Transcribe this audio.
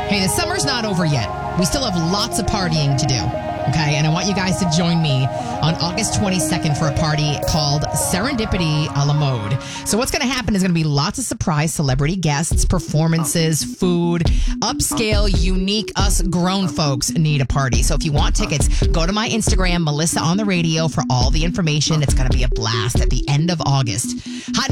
Hey, the summer's not over yet. We still have lots of partying to do. Okay, and I want you guys to join me on August 22nd for a party called Serendipity a la Mode. So what's going to happen is going to be lots of surprise celebrity guests, performances, food, upscale, unique, us grown folks need a party. So if you want tickets, go to my Instagram, Melissa on the Radio, for all the information. It's going to be a blast at the end of August. Hot